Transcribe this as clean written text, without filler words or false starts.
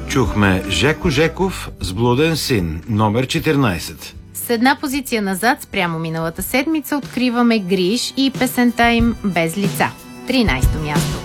Чухме Жеко Жеков с Блуден син, номер 14. С една позиция назад спрямо миналата седмица откриваме Гриш и песента им Без лица. 13-то място.